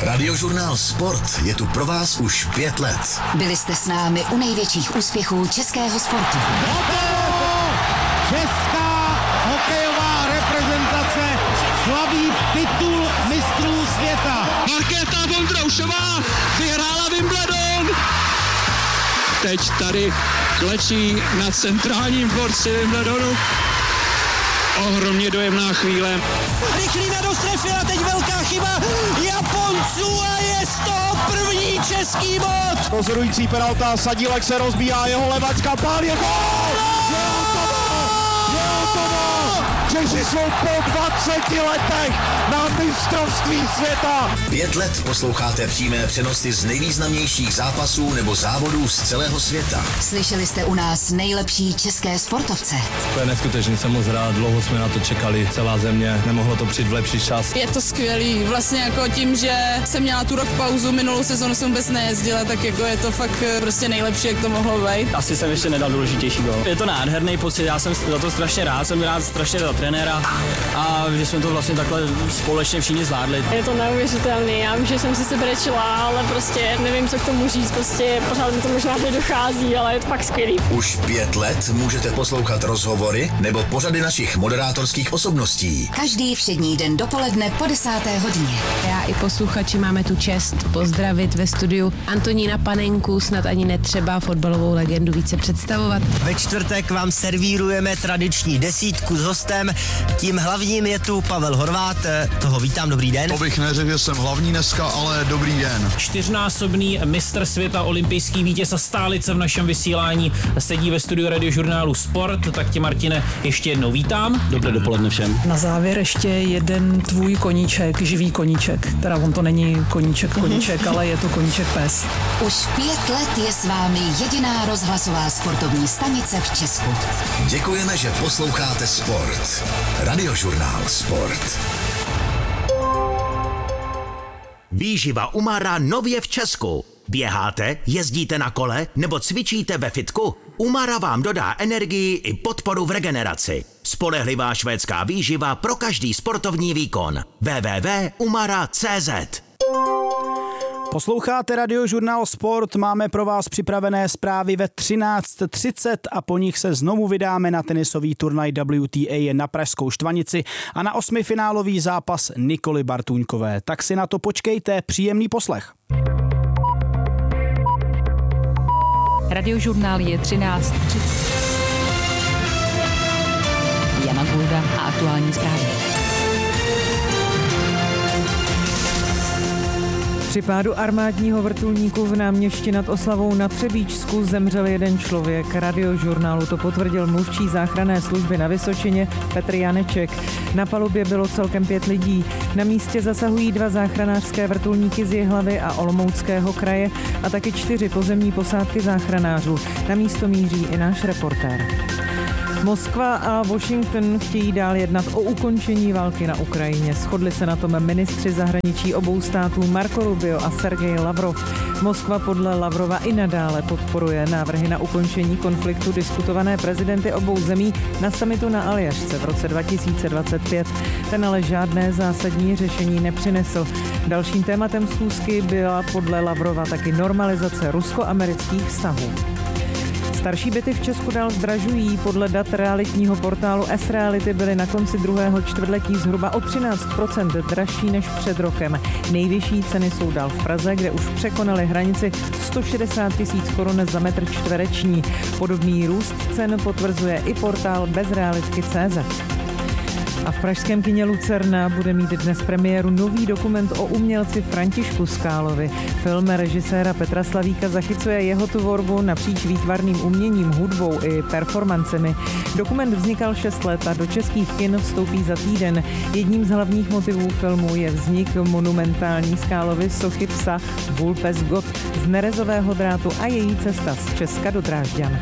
Radiožurnál Sport je tu pro vás už 5 let. Byli jste s námi u největších úspěchů českého sportu. Česká hokejová reprezentace slaví titul mistrů světa. Markéta Vondroušová vyhrála Wimbledon. Teď tady klečí na centrálním dvorci Wimbledonu. Ohromně dojemná chvíle. Rychlý na dostrefy a teď velká chyba Japonců a je z toho první český bod. Rozhodující penalta, Sadílek se rozbíjá, jeho levačka, pál je gól! Je hotovo! Češi jsou po 20 letech na mistrovství světa! 5 let posloucháte přímé přenosy z nejvýznamnějších zápasů nebo závodů z celého světa. Slyšeli jste u nás nejlepší české sportovce. To je neskutečný, jsem moc rád, dlouho jsme na to čekali, celá země, nemohlo to přijít v lepší čas. Je to skvělý, vlastně jako tím, že jsem měla tu rok pauzu, minulou sezonu jsem vůbec nejezdila, tak jako je to fakt prostě nejlepší, jak to mohlo být. Asi jsem ještě nedal důležitější gól. Je to nádherný pocit, já jsem za to strašně rád, jsem rád strašně za trenéra a že jsme to vlastně takhle společně všichni zvládli. Je to neuvěřitelný, já vím, že jsem si sebrečila, ale prostě nevím, co k tomu říct, prostě pořád mi to možná nedochází, ale je to fakt skvělý. Už 5 let můžete poslouchat rozhovory nebo pořady našich moderátorských osobností. Každý všední den dopoledne po 10. hodině. Já i posluchači máme tu čest pozdravit ve studiu Antonína Panenku, snad ani netřeba fotbalovou legendu více představovat. Ve čtvrtek vám servírujeme tradiční desítku s hostem. Tím hlavním je tu Pavel Horvát, toho vítám, dobrý den. To bych neřekl, že jsem hlavní dneska, ale dobrý den. 4násobný mistr světa, olympijský vítěz a stálice v našem vysílání sedí ve studiu Radiožurnálu Sport, tak tě, Martine, ještě jednou vítám. Dobré dopoledne všem. Na závěr ještě jeden tvůj koníček, živý koníček, teda on to není koníček, ale je to koníček pes. Už 5 let je s vámi jediná rozhlasová sportovní stanice v Česku. Děkujeme, že posloucháte Sport. Radiožurnál Sport. Výživa Umara nově v Česku. Běháte, jezdíte na kole nebo cvičíte ve fitku? Umara vám dodá energii i podporu v regeneraci. Spolehlivá švédská výživa pro každý sportovní výkon. www.umara.cz. Posloucháte Radiožurnál Sport, máme pro vás připravené zprávy ve 13:30 a po nich se znovu vydáme na tenisový turnaj WTA na Pražskou Štvanici a na 8finálový zápas Nikoly Bartůňkové. Tak si na to počkejte, příjemný poslech. Radiožurnál je 13:30. Jana Gulda a aktuální zprávy. Při pádu armádního vrtulníku v Náměšti nad Oslavou na Třebíčsku zemřel jeden člověk. Radiožurnálu to potvrdil mluvčí záchranné služby na Vysočině Petr Janeček. Na palubě bylo celkem 5 lidí. Na místě zasahují 2 záchranářské vrtulníky z Jihlavy a Olomouckého kraje a taky 4 pozemní posádky záchranářů. Na místo míří i náš reportér. Moskva a Washington chtějí dál jednat o ukončení války na Ukrajině. Shodli se na tom ministři zahraničí obou států Marco Rubio a Sergej Lavrov. Moskva podle Lavrova i nadále podporuje návrhy na ukončení konfliktu diskutované prezidenty obou zemí na summitu na Aljašce v roce 2025. Ten ale žádné zásadní řešení nepřinesl. Dalším tématem schůzky byla podle Lavrova taky normalizace rusko-amerických vztahů. Starší byty v Česku dál zdražují. Podle dat realitního portálu S-Reality byly na konci druhého čtvrtletí zhruba o 13% dražší než před rokem. Nejvyšší ceny jsou dál v Praze, kde už překonaly hranici 160 000 korun za metr čtvereční. Podobný růst cen potvrzuje i portál bezrealitky.cz. A v pražském kině Lucerna bude mít dnes premiéru nový dokument o umělci Františku Skálovi. Film režiséra Petra Slavíka zachycuje jeho tvorbu napříč výtvarným uměním, hudbou i performancemi. Dokument vznikal 6 let a do českých kin vstoupí za týden. Jedním z hlavních motivů filmu je vznik monumentální Skálovy sochy psa Vulpes God z nerezového drátu a její cesta z Česka do Drážďan.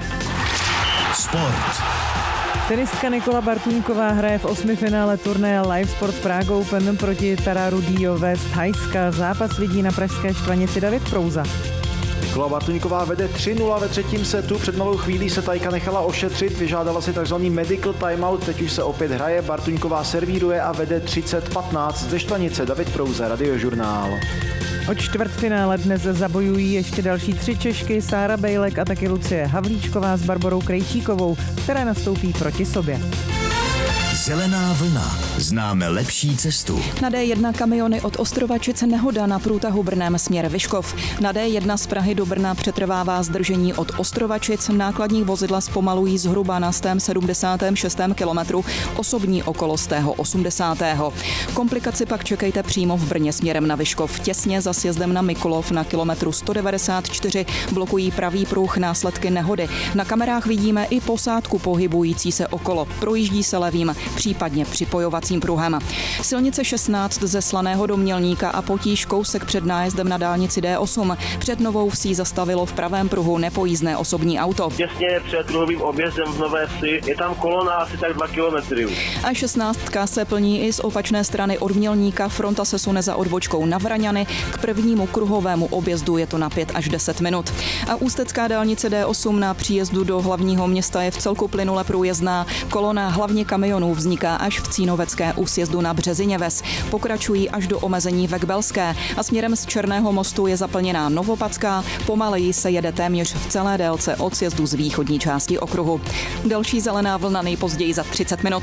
Sport. Tenistka Nikola Bartůňková hraje v 8finále turnaje Live Sport Prague Open proti Tararu Díové z Thajska. Zápas vidí na pražské Štvanici David Prouza. Nikola Bartůňková vede 3-0 ve 3. setu, před malou chvílí se Tajka nechala ošetřit, vyžádala si tzv. Medical timeout, teď už se opět hraje, Bartůňková servíruje a vede 30-15 ze Štvanice. David Prouza, Radiožurnál. O čtvrtfinále dnes zabojují ještě další 3 Češky, Sára Bejlek a taky Lucie Havlíčková s Barborou Krejčíkovou, které nastoupí proti sobě. Zelená vlna. Známe lepší cestu. Na D1 kamiony od Ostrovačic nehoda na průtahu Brnem směr Vyškov. Na D1 z Prahy do Brna přetrvává zdržení od Ostrovačic. Nákladní vozidla zpomalují zhruba na 176. kilometru, osobní okolo 180. Komplikaci pak čekejte přímo v Brně směrem na Vyškov. Těsně za sjezdem na Mikulov na kilometru 194 blokují pravý pruh následky nehody. Na kamerách vidíme i posádku pohybující se okolo. Projíždí se levým, případně připojovacím pruhem. Silnice 16 ze Slaného do Mělníka a potíž kousek před nájezdem na dálnici D8. Před Novou Vsí zastavilo v pravém pruhu nepojízdné osobní auto. Těsně před kruhovým objezdem v Nové Vsi je tam kolona asi tak 2 kilometry. A 16 se plní i z opačné strany od Mělníka. Fronta se sune za odbočkou na Vraňany. K prvnímu kruhovému objezdu je to na 5 až 10 minut. A ústecká dálnice D8 na příjezdu do hlavního města je vcelku plynule průjezdná. Kolona hlavně kamionů vzniká až v Cínovecké u sjezdu na Březiněves. Pokračují až do omezení ve Kbelské a směrem z Černého mostu je zaplněná Novopadská. Pomaleji se jede téměř v celé délce od sjezdu z východní části okruhu. Další zelená vlna nejpozději za 30 minut.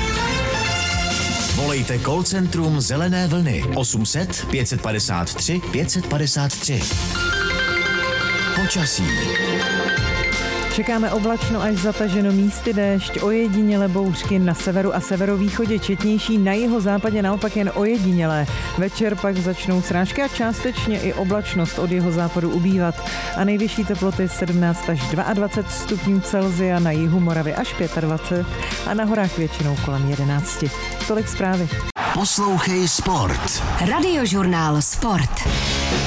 Volejte call centrum Zelené vlny 800 553 553. Počasí. Čekáme oblačno až zataženo, místy déšť, ojedinělé bouřky na severu a severovýchodě, četnější na jihozápadě naopak jen ojedinělé. Večer pak začnou srážky a částečně i oblačnost od jihozápadu ubývat. A nejvyšší teploty 17 až 22 stupňů Celsia, na jihu Moravy až 25 a na horách většinou kolem 11. Tolik zprávy. Poslouchej Sport. Radiožurnál Sport.